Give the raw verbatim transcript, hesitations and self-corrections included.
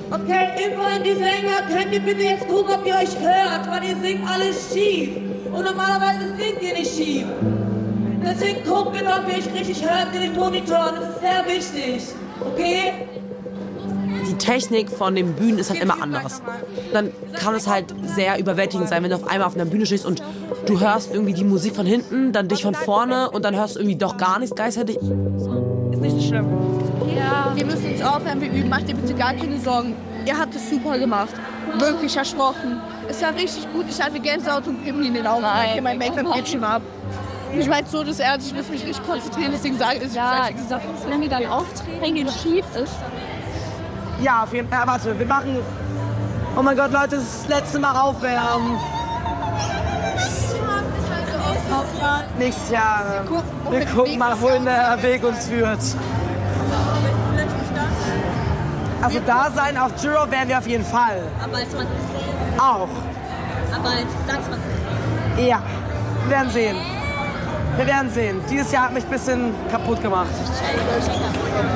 Okay, immerhin die Sänger, könnt ihr bitte jetzt gucken, ob ihr euch hört, weil ihr singt alles schief. Und normalerweise singt ihr nicht schief. Deswegen guckt bitte, ob ihr euch richtig hört in den Monitoren, das ist sehr wichtig. Okay? Die Technik von den Bühnen ist halt immer anders. Dann kann es halt sehr überwältigend sein, wenn du auf einmal auf einer Bühne stehst und du hörst irgendwie die Musik von hinten, dann dich von vorne und dann hörst du irgendwie doch gar nichts gleichzeitig. Ist nicht so schlimm. Ja. Wir müssen jetzt aufhören, wir üben. Macht dir bitte gar keine Sorgen. Ihr habt es super gemacht. Wirklich erschrocken. Es war richtig gut. Ich hatte Gänsehaut und Pimmel in den Augen. Nein, mein Make-up geht schon ab. Ich meine so, das Ernst, ich muss mich richtig konzentrieren, deswegen sage ich, ja, gesagt, wenn wir dann auftreten, schief ist. Ja, auf jeden Fall. Warte, wir machen... Oh mein Gott, Leute, das ist das letzte Mal aufwärmen. Nächstes Jahr. Wir gucken mal, wohin der Weg uns führt. Also da sein auf Juro werden wir auf jeden Fall. Aber als man auch. Aber als Gesangsmann. Ja, wir werden sehen. Wir werden sehen. Dieses Jahr hat mich ein bisschen kaputt gemacht.